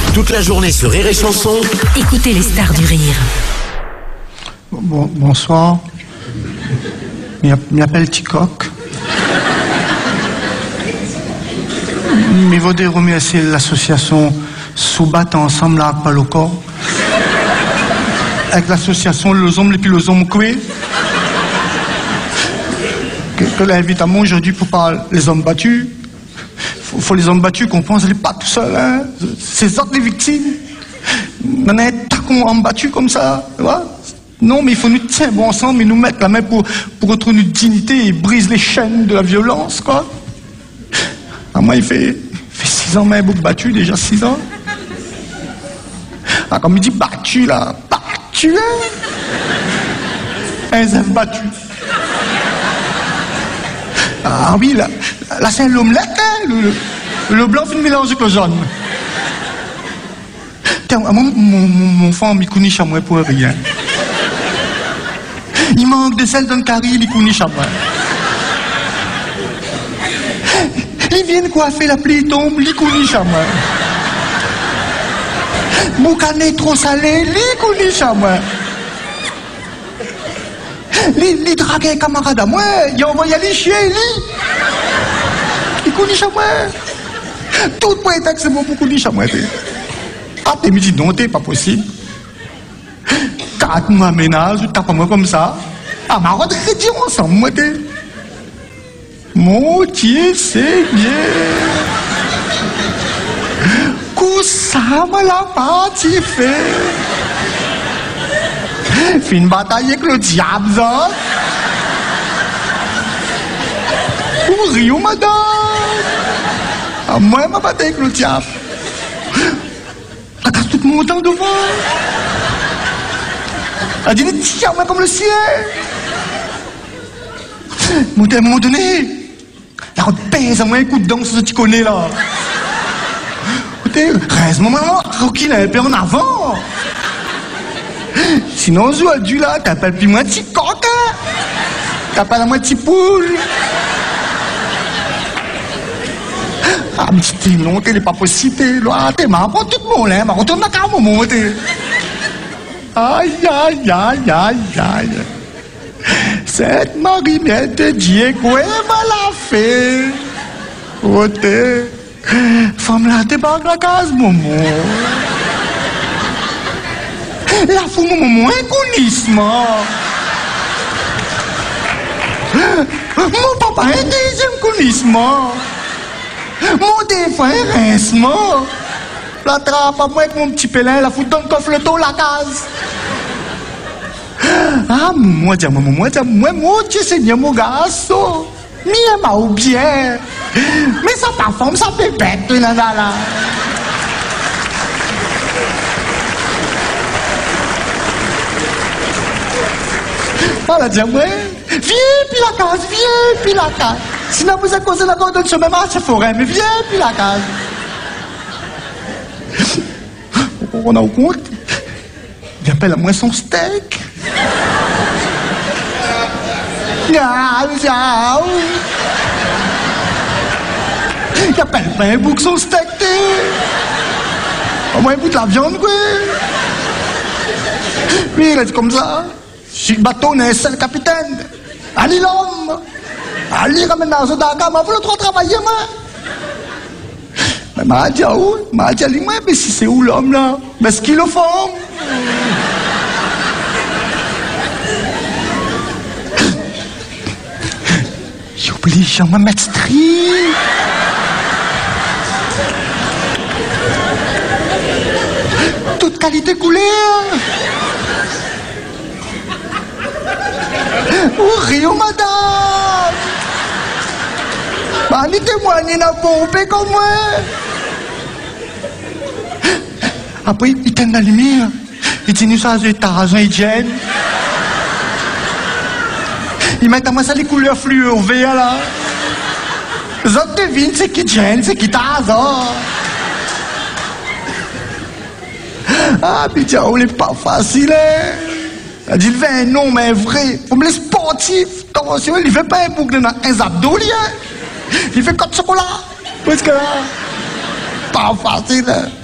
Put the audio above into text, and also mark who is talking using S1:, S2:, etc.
S1: Toute la journée sur Rire et Chanson.
S2: Écoutez les stars du rire.
S3: Bonsoir. Je m'appelle Ticoc. Je voudrais remercier l'association Soubat ensemble là, pas le corps. Avec l'association Les Hommes et puis Les Hommes Coués. Que l'invite à moi aujourd'hui pour parler les hommes battus. Faut les hommes battus qu'on pense, ils ne sont pas tout seuls. Hein. C'est ça les victimes. On est un homme battu comme ça. Tu vois? Non, mais il faut nous tenir bon ensemble et nous mettre la main pour retrouver notre dignité et briser les chaînes de la violence, quoi. Ah, moi, il fait 6 ans, mais beaucoup battu, déjà 6 ans. Ah, comme il dit battu, là, battu, hein. Un zèf battu. Ah oui, là c'est l'omelette, hein, le blanc fait mélange avec le jaune. Tiens, mon femme, il connaît chez moi pour rien. Il manque de sel dans le carré, il connaît chez moi. Il vient coiffer la pluie tombe, il connaît chez moi. Mon canet trop salé, il connaît chez moi. Il drague un camarade à moi, il envoie aller chier, il connaît chez moi. Tout le monde c'est bon pour connaître chez moi. Ah, t'es me dit non, t'es pas possible. 4 mois ménage, t'as pas moi comme ça. Ah, ma retraite ensemble, moi, t'es. Mon Dieu, Seigneur. Qu'est-ce ça m'a la partie fait? Fait une bataille avec le diable, ça. Pour rire, madame. Ah, moi, ma bataille avec le diable. La casse tout mon temps devant. Elle dit, tiens, moi, comme le ciel. Mais à un moment donné, la route pèse à moi un coup de dent, ce que tu connais, là. Écoutez, reste, maman, tranquille, un peu en avant. Sinon, je dû là, t'appelles plus moi petit coq, hein. T'appelles à moi petit poule. Ah, mais t'es non, t'es pas possible, là. T'es marrant, tout le monde, hein. Retourne à mon moment, t'es. Aïe, aïe, aïe, aïe, aïe. Cette Marie-Mère de Dieu, quoi, m'a la fait. Oh, t'es. Femme là, t'es pas la case, maman. La fou, maman, un connaissement. Mon papa, un deuxième connaissement. Mon défunt, un rincement. La trappe à moi avec mon petit pélin, la fout dans le coffre le dos, la case. Ah, moi, Dieu Seigneur, mon garçon. Mien m'a ou bien. Mais ça pas forme, ça fait bête, là, là. Voilà, dis moi, viens, puis la case, viens, puis la case. Sinon, vous êtes causé la corde de chemin, c'est forêt, mais viens, puis la case. On a au compte. Il appelle à moi son steak. Miaou. Il appelle pas un bouc son steak. Au moins un bout de la viande, quoi. Oui, il est comme ça. Je suis le bateau, on est seul capitaine. Allez, l'homme. Allez, ramène dans le Dakar, mais vous le droit de travailler, moi. Mais m'a dit où? M'a dit moi, mais si c'est où l'homme là? Mais ce qu'il le font? J'oublie, je vais me mettre stri. Toute qualité coulée. Oh, Rio, madame. Bah, ni témoigner n'a pas comme moi. Après, il tient la lumière. Il dit, nous, ça, j'ai ta raison, hygiène. Il met à moi ça les couleurs fluo, vert, là. Les autres devinent, c'est qui gêne, c'est qui ta raison. Ah, puis tiens, on n'est pas facile, hein. Elle dit, il veut un nom, mais vrai. Faut me les sportifs. Attention, il ne fait pas un boucle dans un abdos, il fait comme chocolat. Parce que là, pas facile, hein.